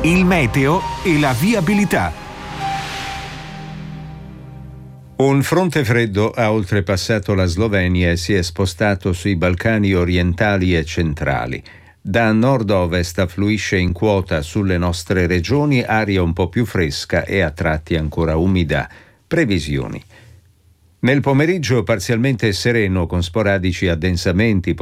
il meteo e la viabilità. Un fronte freddo ha oltrepassato la Slovenia e si è spostato sui Balcani orientali e centrali. Da nord-ovest affluisce in quota sulle nostre regioni aria un po' più fresca e a tratti ancora umida. Previsioni. Nel pomeriggio parzialmente sereno con sporadici addensamenti